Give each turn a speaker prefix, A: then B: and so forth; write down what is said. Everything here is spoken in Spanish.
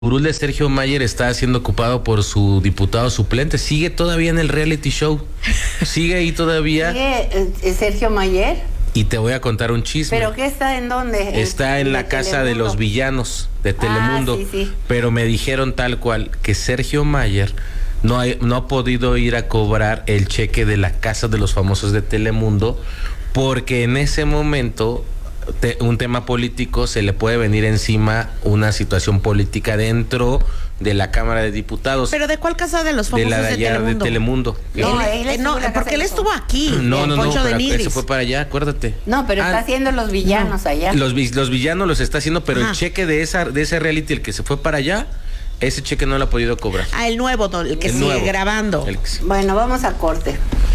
A: curul de Sergio Mayer está siendo ocupado por su diputado suplente. Sigue todavía en el reality show. Sigue ahí todavía.
B: ¿Sigue Sergio Mayer?
A: Y te voy a contar un chisme.
B: ¿Pero qué está en dónde?
A: Está en la casa de
B: Telemundo.
A: los villanos de Telemundo.
B: Sí.
A: Pero me dijeron tal cual que Sergio Mayer no ha podido ir a cobrar el cheque de la casa de los famosos de Telemundo porque en ese momento un tema político se le puede venir encima, una situación política dentro de la Cámara de Diputados.
C: ¿Pero de cuál casa de los famosos
A: de la de allá de Telemundo?
C: No, porque él estuvo aquí.
A: No,
C: Poncho de
A: pero
C: Nigris.
A: se fue para allá, acuérdate.
B: No, pero está haciendo los villanos allá.
A: Los villanos los está haciendo, pero
C: Ajá.
A: el cheque de ese reality, el que se fue para allá, ese cheque no lo ha podido cobrar.
C: El nuevo, el que
A: El
C: sigue
A: nuevo.
C: grabando.
B: Bueno, vamos a corte.